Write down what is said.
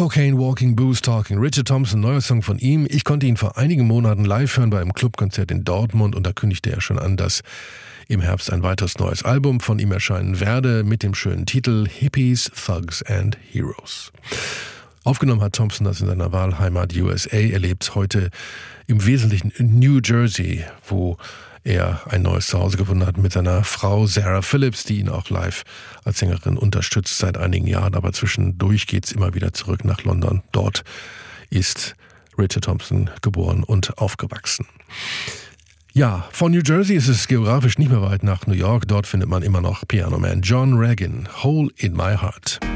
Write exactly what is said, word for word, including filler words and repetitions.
Cocaine Walking, Booze Talking. Richard Thompson, neuer Song von ihm. Ich konnte ihn vor einigen Monaten live hören bei einem Clubkonzert in Dortmund und da kündigte er schon an, dass im Herbst ein weiteres neues Album von ihm erscheinen werde mit dem schönen Titel Hippies, Thugs and Heroes. Aufgenommen hat Thompson das in seiner Wahlheimat U S A. Er lebt heute im Wesentlichen in New Jersey, wo er ein neues Zuhause gefunden hat mit seiner Frau Sarah Phillips, die ihn auch live als Sängerin unterstützt seit einigen Jahren. Aber zwischendurch geht's immer wieder zurück nach London. Dort ist Richard Thompson geboren und aufgewachsen. Ja, von New Jersey ist es geografisch nicht mehr weit nach New York. Dort findet man immer noch Pianoman John Regan, Hole in My Heart.